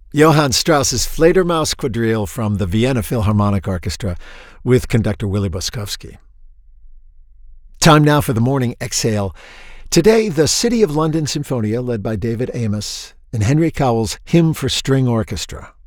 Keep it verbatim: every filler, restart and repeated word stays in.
Johann Strauss's Fledermaus Quadrille from the Vienna Philharmonic Orchestra with conductor Willy Boskowski. Time now for the morning exhale. Today, the City of London Sinfonia, led by David Amos, and Henry Cowell's Hymn for String Orchestra.